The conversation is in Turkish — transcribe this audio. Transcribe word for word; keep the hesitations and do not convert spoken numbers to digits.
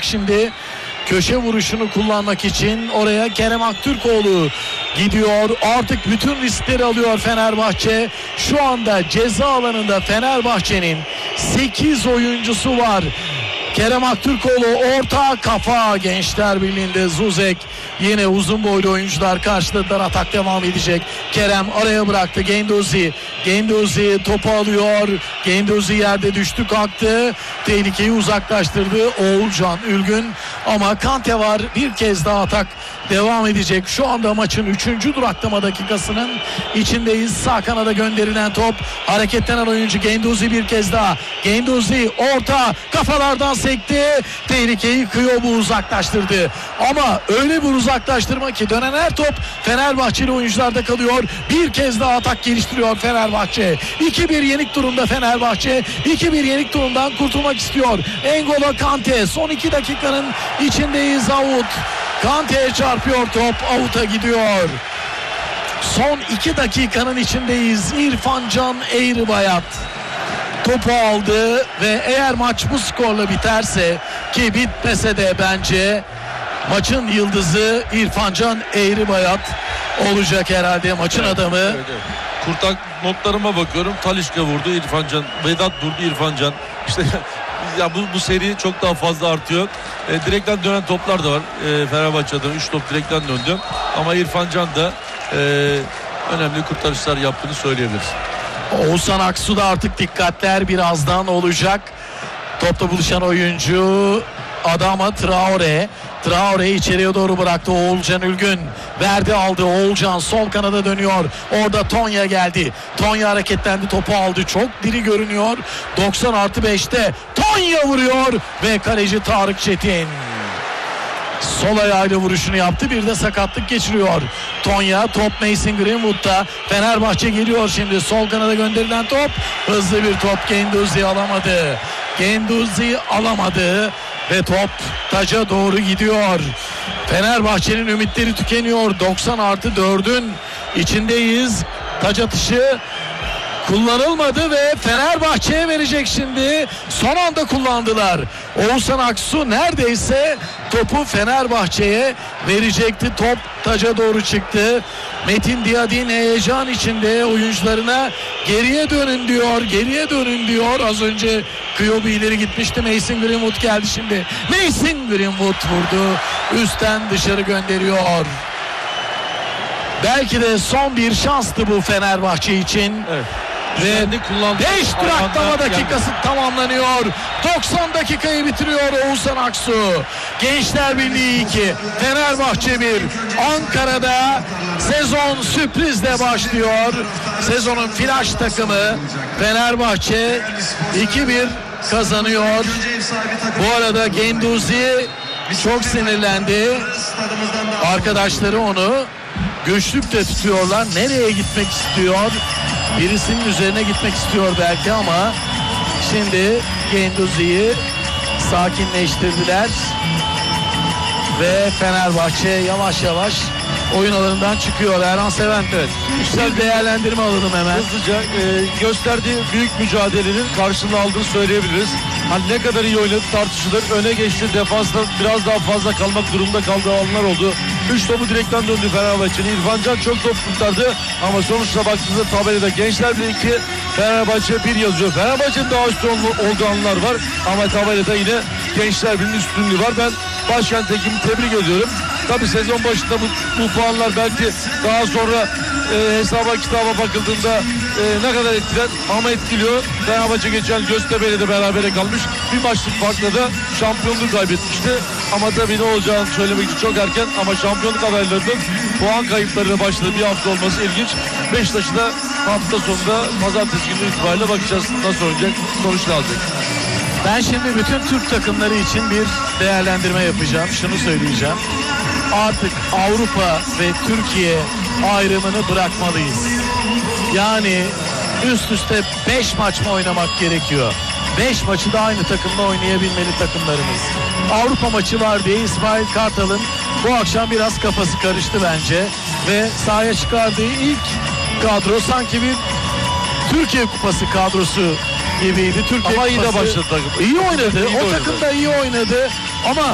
şimdi. Köşe vuruşunu kullanmak için oraya Kerem Aktürkoğlu gidiyor. Artık bütün riskleri alıyor Fenerbahçe. Şu anda ceza alanında Fenerbahçe'nin sekiz oyuncusu var. Kerem Aktürkoğlu orta, kafa. Gençler Birliği'nde Zuzek. Yine uzun boylu oyuncular karşıladılar. Atak devam edecek. Kerem araya bıraktı. Guendouzi. Guendouzi topu alıyor. Guendouzi yerde düştü, kalktı. Tehlikeyi uzaklaştırdı Oğulcan Ülgün. Ama Kante var. Bir kez daha atak devam edecek. Şu anda maçın üçüncü duraklama dakikasının içindeyiz. Sağ kanada gönderilen top. Hareketlenen oyuncu Guendouzi bir kez daha. Guendouzi orta, kafalardan sekti. Tehlikeyi Kıyobu uzaklaştırdı. Ama öyle bir uzaklaştırma ki dönen her top Fenerbahçeli oyuncularda kalıyor. Bir kez daha atak geliştiriyor Fenerbahçe. iki bir yenik durumda Fenerbahçe. iki bir yenik durumdan kurtulmak istiyor. N'Golo Kante. Son iki dakikanın içindeyiz. Out. Kante'ye çarpıyor top. Out'a gidiyor. Son iki dakikanın içindeyiz. İrfan Can Eğribayat topu aldı ve eğer maç bu skorla biterse, ki bitmese de bence maçın yıldızı İrfan Can Eğribayat olacak herhalde, maçın evet, adamı. Evet, evet. Kurtak notlarıma bakıyorum. Talisca vurdu, İrfan Can. Vedat vurdu, İrfan Can. İşte ya bu, bu seri çok daha fazla artıyor. E, direkten dönen toplar da var. E, Fenerbahçe'den üç top direkten döndü. Ama İrfan Can da e, önemli kurtarışlar yaptığını söyleyebiliriz. Oğuzhan Aksu da artık dikkatler birazdan olacak. Topla buluşan oyuncu Adama Traore. Traore içeriye doğru bıraktı. Oğulcan Ülgün verdi, aldı. Oğulcan sol kanada dönüyor. Orada Tonya geldi. Tonya hareketlendi, topu aldı. Çok diri görünüyor. doksan artı beşte Tonya vuruyor ve kaleci Tarık Çetin sol ayağıyla vuruşunu yaptı. Bir de sakatlık geçiriyor Tonya. Top Mason Greenwood'da. Fenerbahçe geliyor şimdi. Sol kanada gönderilen top. Hızlı bir top. Guendouzi alamadı. Guendouzi alamadı. Ve top taca doğru gidiyor. Fenerbahçe'nin ümitleri tükeniyor. doksan artı dördün içindeyiz. Taç atışı kullanılmadı ve Fenerbahçe'ye verecek şimdi. Son anda kullandılar. Oğuzhan Aksu neredeyse topu Fenerbahçe'ye verecekti. Top taca doğru çıktı. Metin Diyadin heyecan içinde oyuncularına geriye dönün diyor. Geriye dönün diyor. Az önce Kıyobu ileri gitmişti. Mason Greenwood geldi şimdi. Mason Greenwood vurdu. Üstten dışarı gönderiyor. Belki de son bir şanstı bu Fenerbahçe için. Evet. Ve beş duraklama dakikası tamamlanıyor. doksan dakikayı bitiriyor Oğuzhan Aksu. Gençler Birliği iki, Fenerbahçe bir. Ankara'da sezon sürprizle başlıyor. Sezonun flash takımı Fenerbahçe iki bir kazanıyor. Bu arada Guendouzi çok sinirlendi. Arkadaşları onu güçlükle tutuyorlar. Nereye gitmek istiyor? Birisinin üzerine gitmek istiyor belki ama şimdi Guendouzi'yi sakinleştirdiler ve Fenerbahçe yavaş yavaş oyun alanından çıkıyor. Erhan Seven, evet, güzel değerlendirme alalım hemen. Hızlıca e, gösterdiği büyük mücadelenin karşılığını aldığını söyleyebiliriz. Hani ne kadar iyi oynadı tartışılır. Öne geçti, defansta biraz daha fazla kalmak durumunda kaldığı alanlar oldu. üç topu direkten döndü Fenerbahçe'nin. İrfan Can çok top kurtardı ama sonuçta baktığınızda tabelada Gençler Birliği iki, Fenerbahçe bir yazıyor. Fenerbahçe'nin daha üstün olduğu anlar var ama tabelada yine Gençler Birliği'nin üstünlüğü var. Ben Başkent ekibini tebrik ediyorum. Tabii sezon başında bu, bu puanlar belki daha sonra e, hesaba kitaba bakıldığında e, ne kadar etkiler ama etkiliyor. Fenerbahçe geçen Göztepe'yle de berabere kalmış. Bir maçlık farkla da şampiyonluğu kaybetmişti. Ama tabii ne olacağını söylemek için çok erken ama şampiyonluk adaylarının puan kayıplarıyla başladığı bir hafta olması ilginç. Beşiktaş'ı da hafta sonunda pazartesi günü itibariyle bakacağız nasıl oynayacak, sonuç ne alacak. Ben şimdi bütün Türk takımları için bir değerlendirme yapacağım. Şunu söyleyeceğim. Artık Avrupa ve Türkiye ayrımını bırakmalıyız. Yani üst üste beş maç mı oynamak gerekiyor? beş maçı da aynı takımla oynayabilmeli takımlarımız. Avrupa maçı var diye İsmail Kartal'ın bu akşam biraz kafası karıştı bence. Ve sahaya çıkardığı ilk kadro sanki bir Türkiye Kupası kadrosu gibiydi. Türkiye ama Kupası, iyi de başladı takım. İyi oynadı. İyi o oynadı. takım da iyi oynadı. Ama